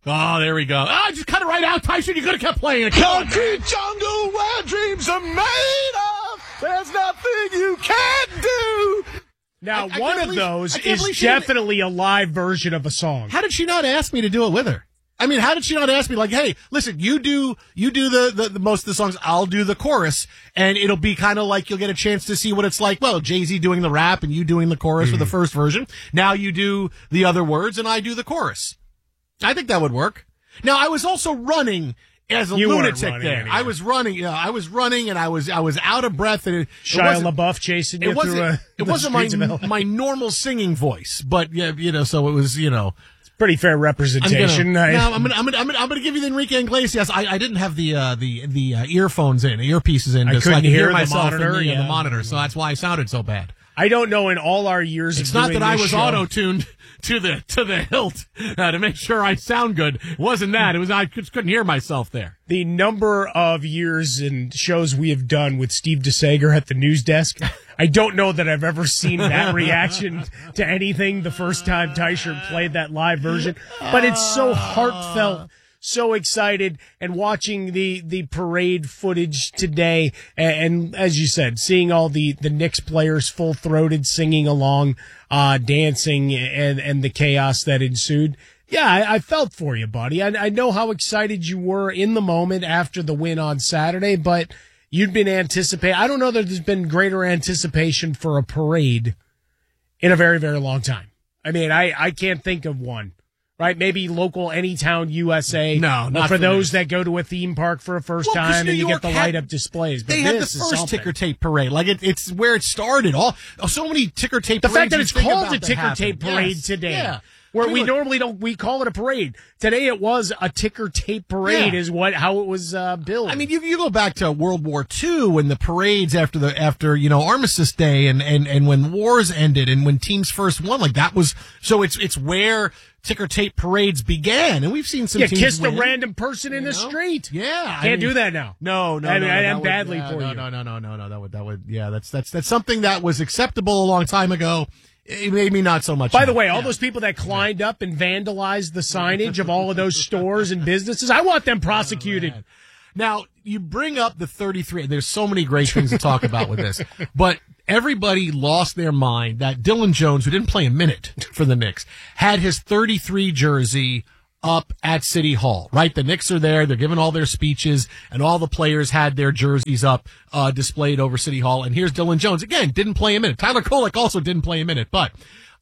Oh, there we go. Oh, just cut it right out, Tyson. You could have kept playing it. Concrete jungle where dreams are made of. There's nothing you can't do. Now, one of those is definitely a live version of a song. How did she not ask me to do it with her? I mean, how did she not ask me, like, hey, listen, you do the most of the songs, I'll do the chorus, and it'll be kind of like you'll get a chance to see what it's like. Well, Jay-Z doing the rap and you doing the chorus for the first version. Now you do the other words and I do the chorus. I think that would work. Now, I was also running as a lunatic there. Anyway. I was running, and I was out of breath. And Shia LaBeouf chasing you through it wasn't my normal singing voice, but yeah, so it was, pretty fair representation. I'm gonna give you the Enrique Iglesias. I didn't have the earphones in, earpieces in, so I could hear myself monitor, in the monitor. So that's why I sounded so bad. I don't know in all our years. It's not that I was auto-tuned to the hilt to make sure I sound good. It wasn't that. It was I just couldn't hear myself there. The number of years and shows we have done with Steve DeSager at the news desk, I don't know that I've ever seen that reaction to anything the first time Teicher played that live version. But it's so heartfelt. So excited, and watching the parade footage today, and as you said, seeing all the Knicks players full-throated singing along, dancing, and the chaos that ensued. Yeah, I felt for you, buddy. I know how excited you were in the moment after the win on Saturday, but you'd been anticipating. I don't know that there's been greater anticipation for a parade in a very, very long time. I mean, I can't think of one. Right, maybe local Anytown USA. No, not for those that go to a theme park for a first time and you get the light up displays. But they had the first ticker tape parade, like it's where it started. So many ticker tape. The parades fact that it's called a ticker tape parade today, where we normally don't, we call it a parade. Today it was a ticker tape parade, is how it was billed. I mean, you go back to World War II and the parades after Armistice Day and when wars ended and when teams first won, like that was so it's where ticker tape parades began, and we've seen some teams kissed win. a random person in the street. Yeah, can't do that now. No. I'd end badly for you. No. That would. Yeah, that's something that was acceptable a long time ago. Maybe not so much. By the way, all those people that climbed up and vandalized the signage of all of those stores and businesses, I want them prosecuted. Now, you bring up the 33. There's so many great things to talk about with this, but everybody lost their mind that Dylan Jones, who didn't play a minute for the Knicks, had his 33 jersey up at City Hall, right? The Knicks are there. They're giving all their speeches, and all the players had their jerseys up, displayed over City Hall. And here's Dylan Jones. Again, didn't play a minute. Tyler Kolek also didn't play a minute, but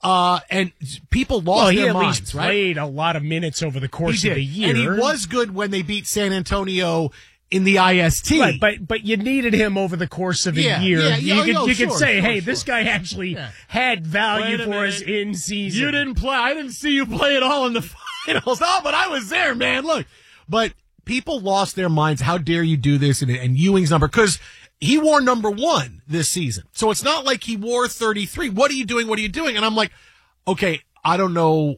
and people lost their minds, he at least played a lot of minutes over the course of the year. And he was good when they beat San Antonio in the IST. Right, but you needed him over the the year. You could say, hey, this guy actually had value for us in season. You didn't play. I didn't see you play at all in the finals. Oh, but I was there, man. Look. But people lost their minds. How dare you do this? And Ewing's number, because he wore number 1 this season. So it's not like he wore 33. What are you doing? What are you doing? And I'm like, okay, I don't know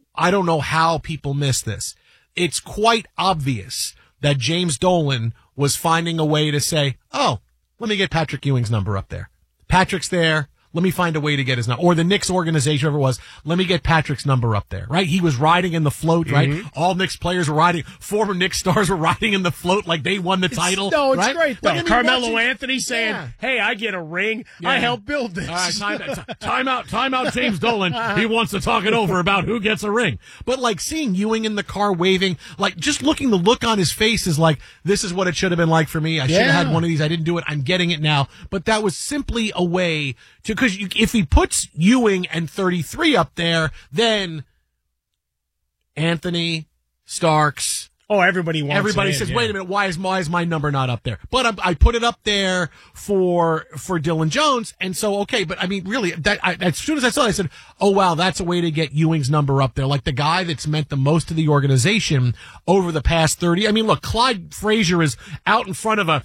how people miss this. It's quite obvious that James Dolan was finding a way to say, oh, let me get Patrick Ewing's number up there. Patrick's there. Let me find a way to get his number. Or the Knicks organization, whoever it was, let me get Patrick's number up there, right? He was riding in the float, right? All Knicks players were riding. Former Knicks stars were riding in the float like they won the title. It's great, though. Like, Carmelo Anthony saying, hey, I get a ring. I helped build this. All right, time out, James Dolan. He wants to talk it over about who gets a ring. But, like, seeing Ewing in the car waving, like, just the look on his face is like, this is what it should have been like for me. I should have had one of these. I didn't do it. I'm getting it now. But that was simply a way to, because if he puts Ewing and 33 up there, then Anthony, Starks. Oh, everybody says, wait a minute, why is my number not up there? But I put it up there for Dylan Jones, and so, okay, but I mean, really, as soon as I saw it, I said, oh wow, that's a way to get Ewing's number up there, like the guy that's meant the most to the organization over the past 30. I mean, look, Clyde Frazier is out in front of a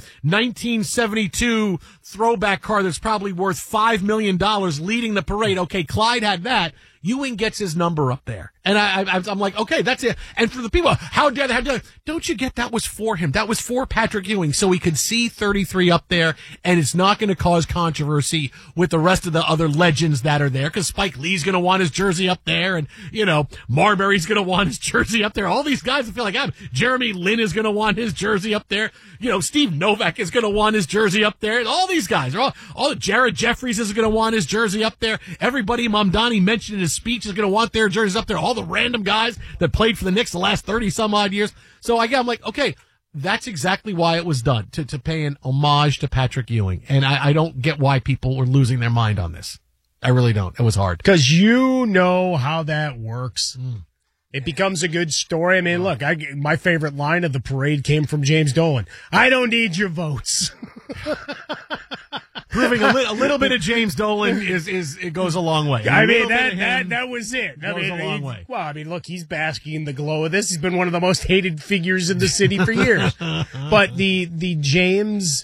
1972 throwback car that's probably worth $5 million leading the parade. Okay, Clyde had that. Ewing gets his number up there. And I'm like, okay, that's it. And for the people, how dare they? Don't you get that was for him? That was for Patrick Ewing, so he could see 33 up there, and it's not going to cause controversy with the rest of the other legends that are there, because Spike Lee's going to want his jersey up there, and, Marbury's going to want his jersey up there. All these guys I feel like Jeremy Lin is going to want his jersey up there. Steve Novak is going to want his jersey up there. All these guys are all Jared Jeffries is going to want his jersey up there. Everybody Mamdani mentioned in his speech is going to want their jerseys up there. All the random guys that played for the Knicks the last 30 some odd years. So I'm like, okay, that's exactly why it was done, to pay an homage to Patrick Ewing. And I don't get why people were losing their mind on this. I really don't. It was hard. Because you know how that works. It becomes a good story. I mean, look, my favorite line of the parade came from James Dolan. I don't need your votes. Proving a little bit of James Dolan it goes a long way. I mean, that was it. Goes a long way. Well, I mean, look, he's basking in the glow of this. He's been one of the most hated figures in the city for years. But the James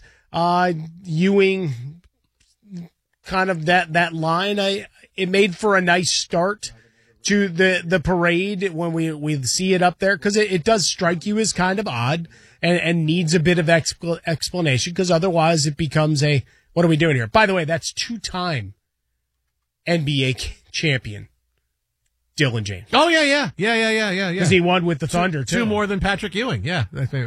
Ewing kind of that line, it made for a nice start to the parade when we see it up there, because it does strike you as kind of odd and needs a bit of explanation, because otherwise it becomes what are we doing here? By the way, that's 2-time NBA champion Dylan James. Oh, yeah. Because he won with the Thunder, too. 2 more than Patrick Ewing, yeah.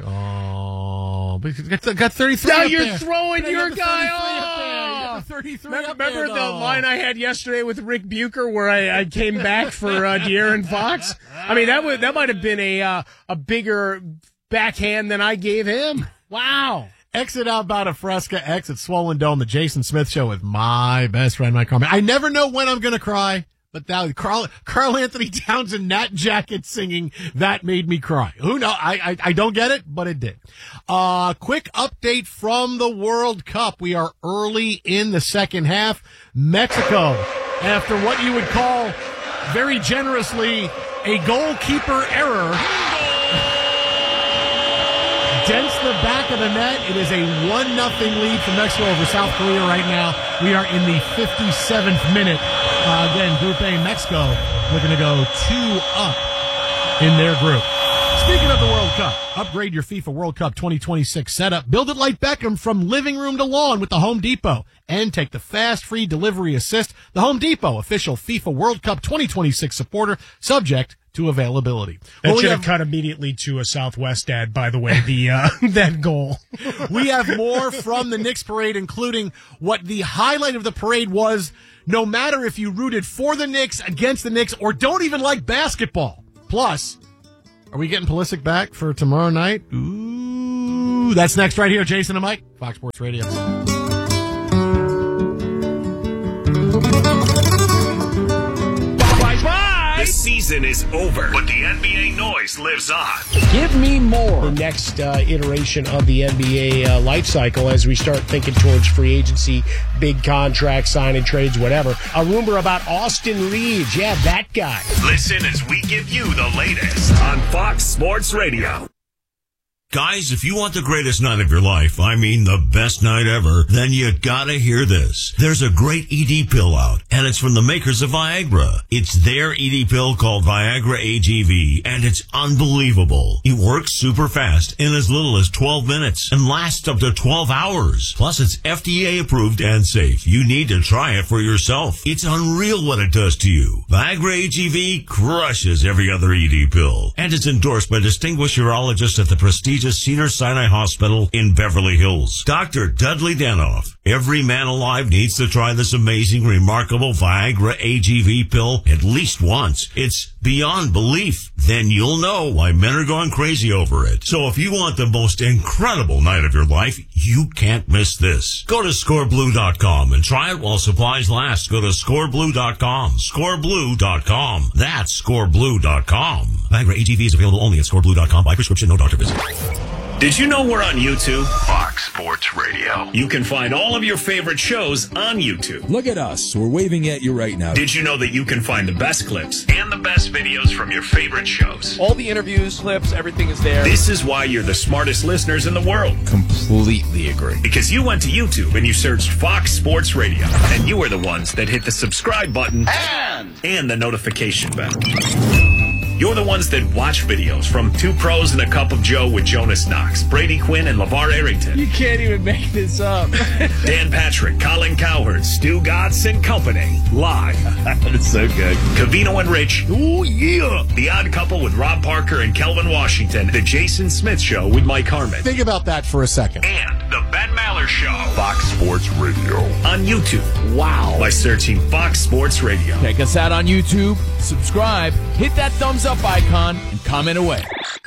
Oh, but he's got 33 now up you're there. Throwing your guy off. 33 Remember the line I had yesterday with Rick Bucher where I came back for De'Aaron Fox? I mean, that might have been a bigger backhand than I gave him. Wow. Exit out Bada Fresca, exit Swollen Dome, the Jason Smith Show with my best friend, Mike Carmen. I never know when I'm going to cry, but that Carl Anthony Towns and Nat Jacket singing, that made me cry. Who knows? I don't get it, but it did. Quick update from the World Cup. We are early in the second half. Mexico, after what you would call very generously a goalkeeper error, dents the back of the net. It is a 1-0 lead for Mexico over South Korea right now. We are in the 57th minute. Again, Group A, Mexico looking to go 2 up in their group. Speaking of the World Cup, upgrade your FIFA World Cup 2026 setup. Build it like Beckham from living room to lawn with the Home Depot. And take the fast, free delivery assist. The Home Depot, official FIFA World Cup 2026 supporter, subject to availability. That should have cut immediately to a Southwest ad, by the way, that goal. We have more from the Knicks parade, including what the highlight of the parade was, no matter if you rooted for the Knicks, against the Knicks, or don't even like basketball. Plus, are we getting Pulisic back for tomorrow night? Ooh, that's next right here. Jason and Mike, Fox Sports Radio. The season is over, but the NBA noise lives on. Give me more. The next iteration of the NBA life cycle as we start thinking towards free agency, big contracts, signing trades, whatever. A rumor about Austin Reeves. Yeah, that guy. Listen as we give you the latest on Fox Sports Radio. Guys, if you want the greatest night of your life, I mean the best night ever, then you gotta hear this. There's a great ED pill out, and it's from the makers of Viagra. It's their ED pill called Viagra AGV, and it's unbelievable. It works super fast in as little as 12 minutes and lasts up to 12 hours. Plus, it's FDA approved and safe. You need to try it for yourself. It's unreal what it does to you. Viagra AGV crushes every other ED pill, and it's endorsed by distinguished urologists at the prestigious Cedars-Sinai Hospital in Beverly Hills. Dr. Dudley Danoff. Every man alive needs to try this amazing, remarkable Viagra AGV pill at least once. It's beyond belief. Then you'll know why men are going crazy over it. So if you want the most incredible night of your life, you can't miss this. Go to scoreblue.com and try it while supplies last. Go to scoreblue.com. Scoreblue.com. That's scoreblue.com. Viagra AGV is available only at scoreblue.com by prescription, no doctor visit. Did you know we're on YouTube? Fox Sports Radio. You can find all of your favorite shows on YouTube. Look at us. We're waving at you right now. Did you know that you can find the best clips and the best videos from your favorite shows? All the interviews, clips, everything is there. This is why you're the smartest listeners in the world. Completely agree. Because you went to YouTube and you searched Fox Sports Radio. And you were the ones that hit the subscribe button and the notification bell. You're the ones that watch videos from Two Pros and a Cup of Joe with Jonas Knox, Brady Quinn, and LeVar Arrington. You can't even make this up. Dan Patrick, Colin Cowherd, Stu Gatz and Company. Live. That's so good. Covino and Rich. Ooh, yeah. The Odd Couple with Rob Parker and Kelvin Washington. The Jason Smith Show with Mike Harmon. Think about that for a second. And the Ben Maller Show. Fox Sports Radio. On YouTube. Wow. By searching Fox Sports Radio. Check us out on YouTube. Subscribe. Hit that thumbs up icon and comment away.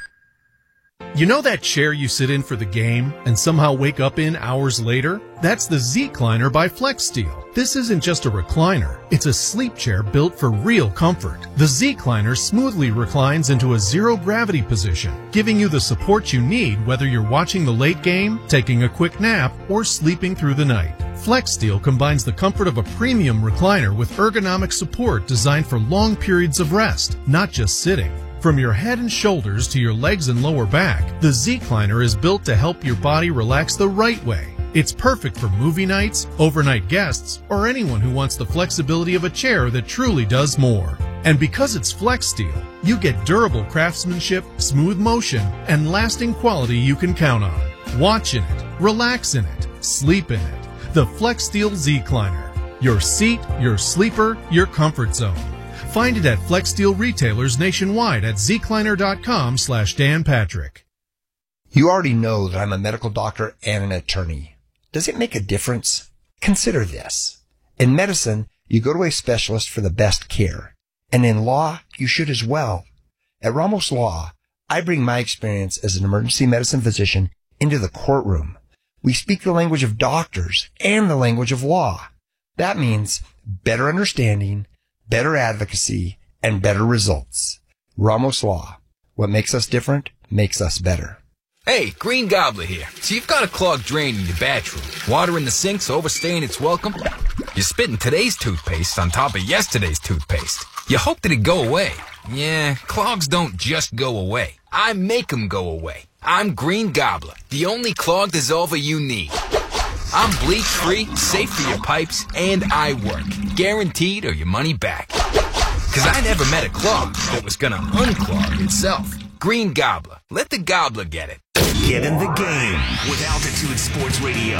You know that chair you sit in for the game and somehow wake up in hours later? That's the Z-Cliner by FlexSteel. This isn't just a recliner. It's a sleep chair built for real comfort. The Z-Cliner smoothly reclines into a zero-gravity position, giving you the support you need whether you're watching the late game, taking a quick nap, or sleeping through the night. FlexSteel combines the comfort of a premium recliner with ergonomic support designed for long periods of rest, not just sitting. From your head and shoulders to your legs and lower back, the Z-Cliner is built to help your body relax the right way. It's perfect for movie nights, overnight guests, or anyone who wants the flexibility of a chair that truly does more. And because it's FlexSteel, you get durable craftsmanship, smooth motion, and lasting quality you can count on. Watch in it, relax in it, sleep in it. The FlexSteel Z-Cliner. Your seat, your sleeper, your comfort zone. Find it at FlexSteel retailers nationwide at zcliner.com/Dan Patrick. You already know that I'm a medical doctor and an attorney. Does it make a difference? Consider this. In medicine, you go to a specialist for the best care. And in law, you should as well. At Ramos Law, I bring my experience as an emergency medicine physician into the courtroom. We speak the language of doctors and the language of law. That means better understanding, better advocacy, and better results. Ramos Law. What makes us different makes us better. Hey, Green Gobbler here. So you've got a clogged drain in your bathroom. Water in the sink's overstaying its welcome. You're spitting today's toothpaste on top of yesterday's toothpaste. You hope that it go away. Yeah, clogs don't just go away. I make them go away. I'm Green Gobbler, the only clog dissolver you need. I'm bleach-free, safe for your pipes, and I work. Guaranteed or your money back. 'Cause I never met a clog that was gonna unclog itself. Green Gobbler. Let the gobbler get it. Get in the game with Altitude Sports Radio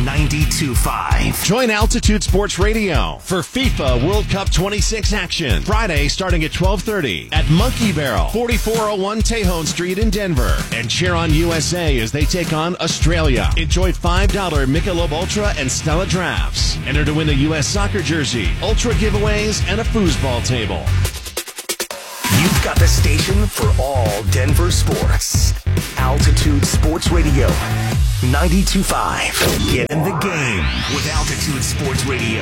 92.5. Join Altitude Sports Radio for FIFA World Cup 26 action. Friday starting at 12:30 at Monkey Barrel, 4401 Tejon Street in Denver. And cheer on USA as they take on Australia. Enjoy $5 Michelob Ultra and Stella drafts. Enter to win a U.S. soccer jersey, Ultra giveaways, and a foosball table. You've got the station for all Denver sports. Altitude Sports Radio 92.5. Get in the game with Altitude Sports Radio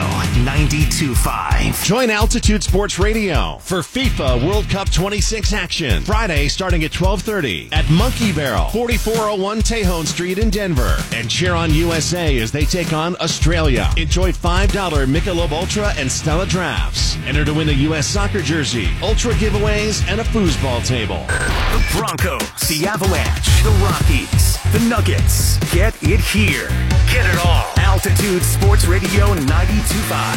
92.5. Join Altitude Sports Radio for FIFA World Cup 26 action. Friday starting at 12:30 at Monkey Barrel, 4401 Tejon Street in Denver. And cheer on USA as they take on Australia. Enjoy $5 Michelob Ultra and Stella drafts. Enter to win a U.S. soccer jersey, Ultra giveaways, and a foosball table. The Broncos, the Avalanche, the Rockies, the Nuggets. Get it here. Get it all. Altitude Sports Radio 92.5.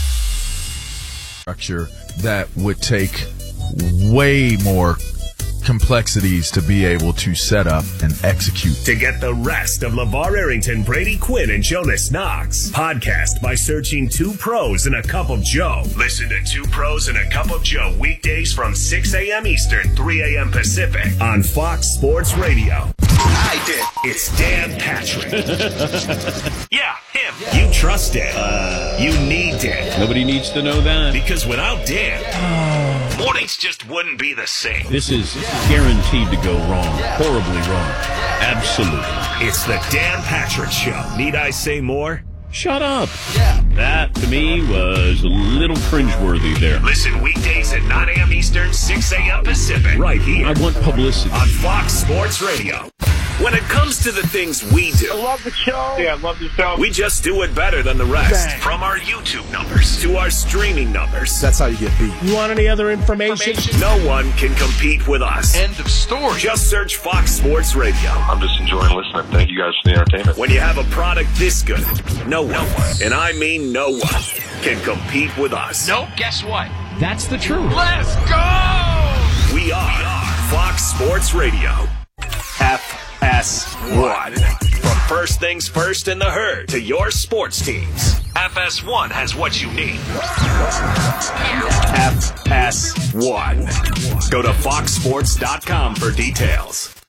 Structure that would take way more complexities to be able to set up and execute. To get the rest of LeVar Arrington, Brady Quinn, and Jonas Knox. Podcast by searching Two Pros and a Cup of Joe. Listen to Two Pros and a Cup of Joe weekdays from 6 a.m. Eastern, 3 a.m. Pacific on Fox Sports Radio. I did. It's Dan Patrick. Yeah, him. You trust Dan. You need Dan. Nobody needs to know that. Because without Dan, mornings just wouldn't be the same. This is guaranteed to go wrong. Horribly wrong. Absolutely. It's the Dan Patrick Show. Need I say more? Shut up. That, to me, was a little cringeworthy there. Listen weekdays at 9 a.m. Eastern, 6 a.m. Pacific. Right here. I want publicity. On Fox Sports Radio. When it comes to the things we do, I love the show. Yeah, I love the show. we just do it better than the rest. Bang. From our YouTube numbers to our streaming numbers. That's how you get beat. You want any other information? No one can compete with us. End of story. Just search Fox Sports Radio. I'm just enjoying listening. Thank you guys for the entertainment. When you have a product this good, no one, and I mean no one, can compete with us. Nope, guess what? That's the truth. Let's go! We are Fox Sports Radio. FS1. From first things first in the herd to your sports teams, FS1 has what you need. FS1. Go to foxsports.com for details.